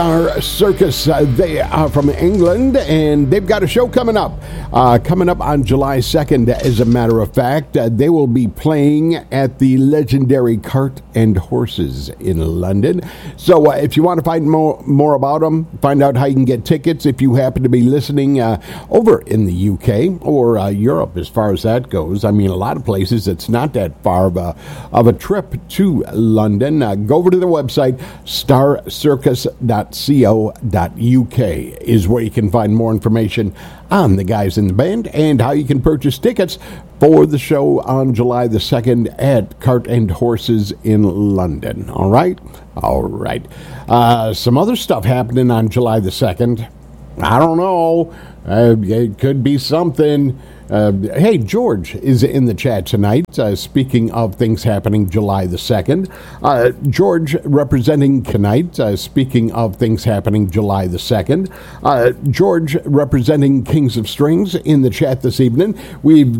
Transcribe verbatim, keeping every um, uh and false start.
Our circus, uh, they are from England, and they've got a show coming up. Uh, coming up on July second, as a matter of fact. Uh, they will be playing at the legendary Cart and Horses in London. So uh, if you want to find more, more about them, find out how you can get tickets if you happen to be listening uh, over in the U K or uh, Europe as far as that goes. I mean, a lot of places it's not that far of a, of a trip to London. Uh, go over to their website, star circus dot co dot uk is where you can find more information on the guys in the band and how you can purchase tickets for the show on July the second at Cart and Horses in London. All right? All right. Uh, some other stuff happening on July the second. I don't know. Uh, it could be something. Uh, hey, George is in the chat tonight. Uh, speaking of things happening July the second. Uh, George representing Knight. Uh, speaking of things happening July the second. Uh, George representing Kings of Strings in the chat this evening. We've